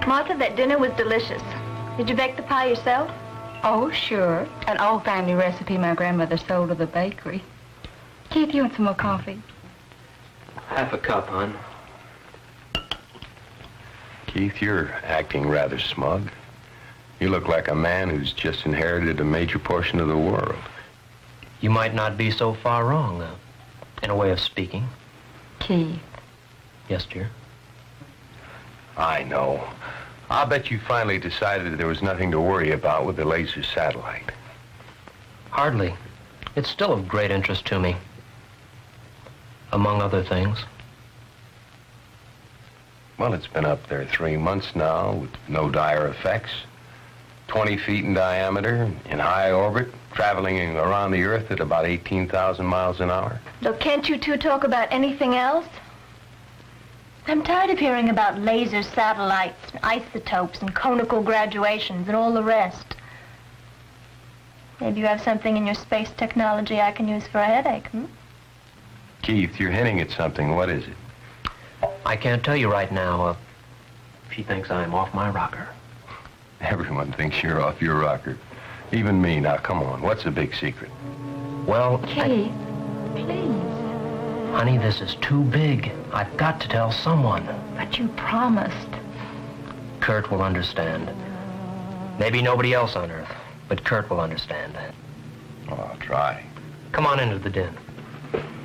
Martha, that dinner was delicious. Did you bake the pie yourself? Oh, sure. An old family recipe my grandmother sold to the bakery. Keith, you want some more coffee? Half a cup, hon. Keith, you're acting rather smug. You look like a man who's just inherited a major portion of the world. You might not be so far wrong, in a way of speaking. Keith. Yes, dear. I know. I'll bet you finally decided that there was nothing to worry about with the laser satellite. Hardly. It's still of great interest to me. Among other things. Well, it's been up there 3 months now with no dire effects. 20 feet in diameter, in high orbit, traveling around the Earth at about 18,000 miles an hour. Look, can't you two talk about anything else? I'm tired of hearing about laser satellites, and isotopes, and conical graduations, and all the rest. Maybe you have something in your space technology I can use for a headache, Keith, you're hinting at something. What is it? I can't tell you right now. She thinks I'm off my rocker. Everyone thinks you're off your rocker. Even me. Now, come on. What's the big secret? Well, Keith, please. Honey, this is too big. I've got to tell someone. But you promised. Kurt will understand. Maybe nobody else on Earth, but Kurt will understand. Oh, I'll try. Come on into the den.